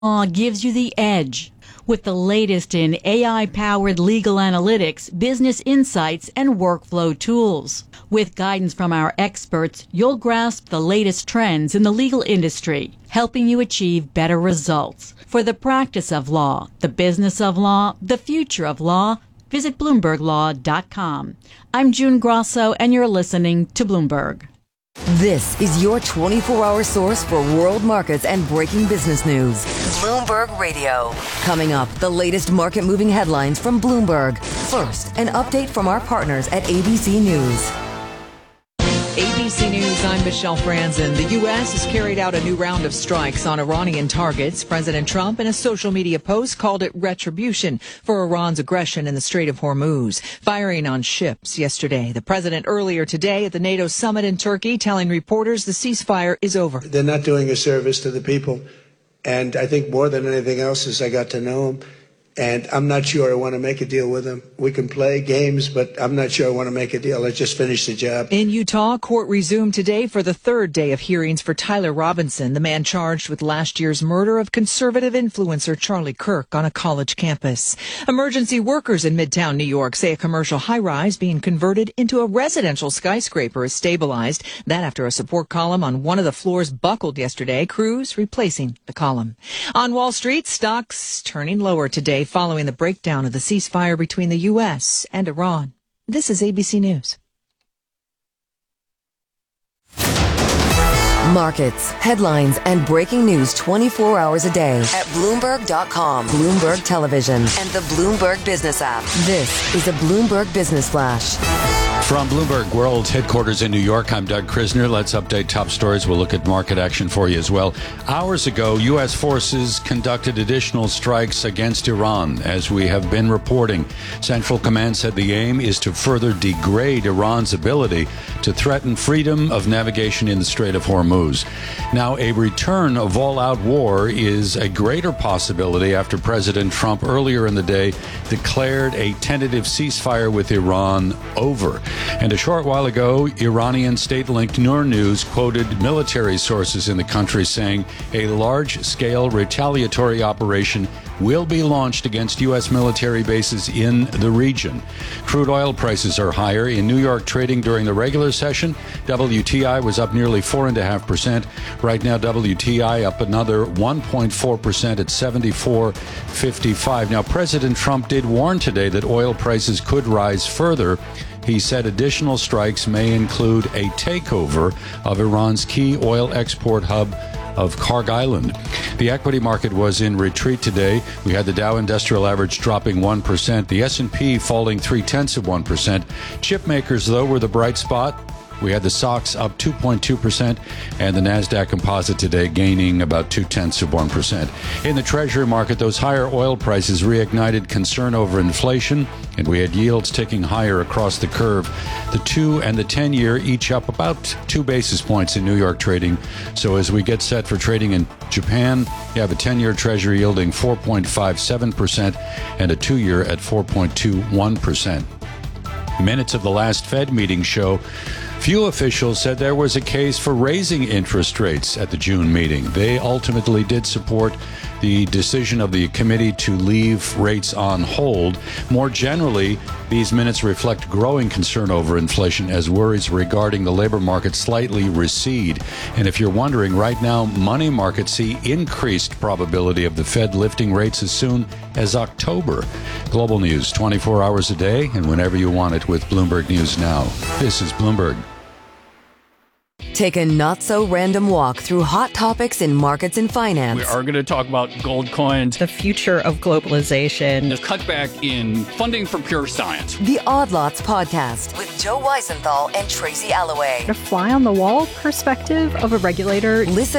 Law gives you the edge with the latest in AI-powered legal analytics, business insights, and workflow tools. With guidance from our experts, you'll grasp the latest trends in the legal industry, helping you achieve better results. For the practice of law, the business of law, the future of law, visit BloombergLaw.com. I'm June Grosso, and you're listening to Bloomberg. This is your 24-hour source for world markets and breaking business news. Bloomberg Radio. Coming up, the latest market-moving headlines from Bloomberg. First, an update from our partners at ABC News. ABC News, I'm Michelle Franzen. The U.S. has carried out a new round of strikes on Iranian targets. President Trump, in a social media post, called it retribution for Iran's aggression in the Strait of Hormuz, firing on ships yesterday. The president earlier today at the NATO summit in Turkey telling reporters the ceasefire is over. They're not doing a service to the people. And I think more than anything else is I got to know them. And I'm not sure I want to make a deal with them. We can play games, but I'm not sure I want to make a deal. I just finished the job. In Utah, court resumed today for the third day of hearings for Tyler Robinson, the man charged with last year's murder of conservative influencer Charlie Kirk on a college campus. Emergency workers in Midtown New York say a commercial high-rise being converted into a residential skyscraper is stabilized. That after a support column on one of the floors buckled yesterday, crews replacing the column. On Wall Street, stocks turning lower today following the breakdown of the ceasefire between the U.S. and Iran. This is ABC News. Markets, headlines, and breaking news 24 hours a day at Bloomberg.com, Bloomberg Television, and the Bloomberg Business app. This is a Bloomberg Business Flash. From Bloomberg World Headquarters in New York, I'm Doug Krisner. Let's update top stories. We'll look at market action for you as well. Hours ago, U.S. forces conducted additional strikes against Iran, as we have been reporting. Central Command said the aim is to further degrade Iran's ability to threaten freedom of navigation in the Strait of Hormuz. Now, a return of all-out war is a greater possibility after President Trump earlier in the day declared a tentative ceasefire with Iran over. And a short while ago, Iranian state-linked Noor News quoted military sources in the country saying a large-scale retaliatory operation will be launched against U.S. military bases in the region. Crude oil prices are higher. In New York trading during the regular session, WTI was up nearly 4.5%. Right now, WTI up another 1.4% at 74.55. Now, President Trump did warn today that oil prices could rise further. He said additional strikes may include a takeover of Iran's key oil export hub of Kharg Island. The equity market was in retreat today. We had the Dow Industrial Average dropping 1%, the S&P falling 0.3%. Chip makers, though, were the bright spot. We had the SOX up 2.2% and the NASDAQ composite today gaining about 0.2%. In the Treasury market, those higher oil prices reignited concern over inflation, and we had yields ticking higher across the curve. The 2 and the 10-year each up about 2 basis points in New York trading. So as we get set for trading in Japan, you have a 10-year Treasury yielding 4.57% and a 2-year at 4.21%. Minutes of the last Fed meeting show few officials said there was a case for raising interest rates at the June meeting. They ultimately did support the decision of the committee to leave rates on hold. More generally, these minutes reflect growing concern over inflation as worries regarding the labor market slightly recede. And if you're wondering, right now, money markets see increased probability of the Fed lifting rates as soon as October. Global news 24 hours a day and whenever you want it with Bloomberg News Now. This is Bloomberg. Take a not-so-random walk through hot topics in markets and finance. We are going to talk about gold coins, the future of globalization, the cutback in funding for pure science. The Odd Lots podcast with Joe Weisenthal and Tracy Alloway. A fly-on-the-wall perspective of a regulator. Listen